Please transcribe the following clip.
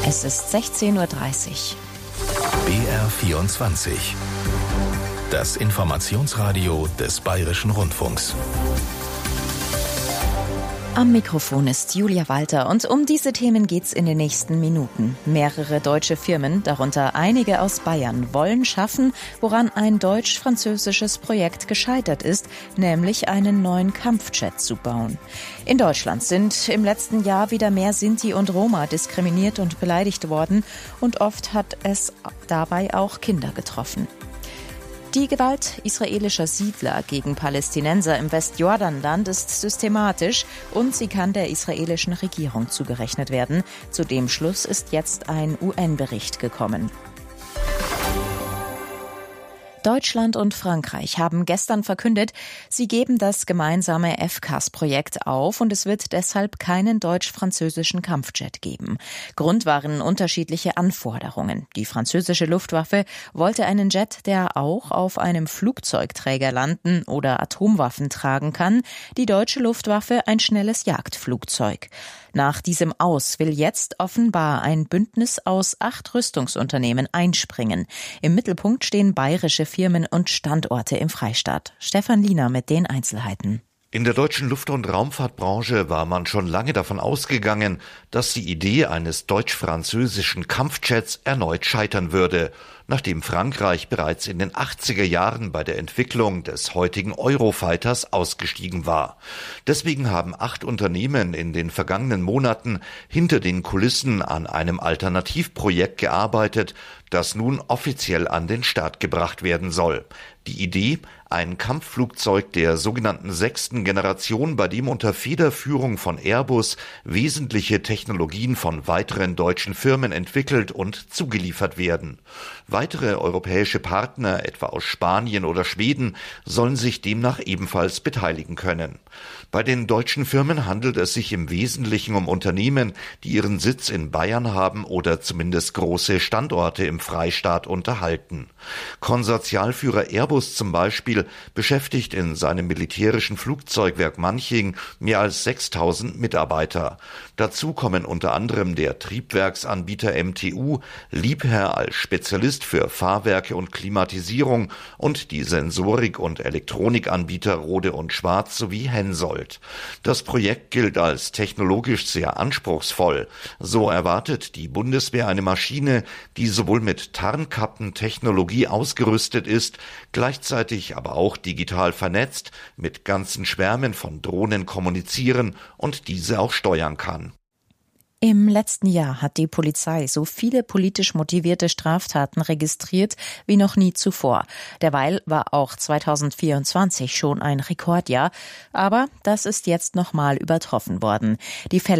Es ist 16:30 Uhr. BR24. Das Informationsradio des Bayerischen Rundfunks. Am Mikrofon ist Julia Walter und um diese Themen geht's in den nächsten Minuten. Mehrere deutsche Firmen, darunter einige aus Bayern, wollen schaffen, woran ein deutsch-französisches Projekt gescheitert ist, nämlich einen neuen Kampfjet zu bauen. In Deutschland sind im letzten Jahr wieder mehr Sinti und Roma diskriminiert und beleidigt worden und oft hat es dabei auch Kinder getroffen. Die Gewalt israelischer Siedler gegen Palästinenser im Westjordanland ist systematisch und sie kann der israelischen Regierung zugerechnet werden. Zu dem Schluss ist jetzt ein UN-Bericht gekommen. Deutschland und Frankreich haben gestern verkündet, sie geben das gemeinsame FCAS-Projekt auf und es wird deshalb keinen deutsch-französischen Kampfjet geben. Grund waren unterschiedliche Anforderungen. Die französische Luftwaffe wollte einen Jet, der auch auf einem Flugzeugträger landen oder Atomwaffen tragen kann, die deutsche Luftwaffe ein schnelles Jagdflugzeug. Nach diesem Aus will jetzt offenbar ein Bündnis aus 8 Rüstungsunternehmen einspringen. Im Mittelpunkt stehen bayerische Firmen und Standorte im Freistaat. Stefan Liener mit den Einzelheiten. In der deutschen Luft- und Raumfahrtbranche war man schon lange davon ausgegangen, dass die Idee eines deutsch-französischen Kampfjets erneut scheitern würde, nachdem Frankreich bereits in den 80er Jahren bei der Entwicklung des heutigen Eurofighters ausgestiegen war. Deswegen haben 8 Unternehmen in den vergangenen Monaten hinter den Kulissen an einem Alternativprojekt gearbeitet, das nun offiziell an den Start gebracht werden soll. Die Idee: ein Kampfflugzeug der sogenannten 6. Generation, bei dem unter Federführung von Airbus wesentliche Technologien von weiteren deutschen Firmen entwickelt und zugeliefert werden. Weitere europäische Partner, etwa aus Spanien oder Schweden, sollen sich demnach ebenfalls beteiligen können. Bei den deutschen Firmen handelt es sich im Wesentlichen um Unternehmen, die ihren Sitz in Bayern haben oder zumindest große Standorte im Freistaat unterhalten. Konsortialführer Airbus zum Beispiel beschäftigt in seinem militärischen Flugzeugwerk Manching mehr als 6.000 Mitarbeiter. Dazu kommen unter anderem der Triebwerksanbieter MTU, Liebherr als Spezialist für Fahrwerke und Klimatisierung und die Sensorik- und Elektronikanbieter Rohde & Schwarz sowie Hensoldt. Das Projekt gilt als technologisch sehr anspruchsvoll. So erwartet die Bundeswehr eine Maschine, die sowohl mit Tarnkappentechnologie ausgerüstet ist, gleichzeitig aber auch digital vernetzt, mit ganzen Schwärmen von Drohnen kommunizieren und diese auch steuern kann. Im letzten Jahr hat die Polizei so viele politisch motivierte Straftaten registriert wie noch nie zuvor. Derweil war auch 2024 schon ein Rekordjahr, aber das ist jetzt nochmal übertroffen worden. Die Fälle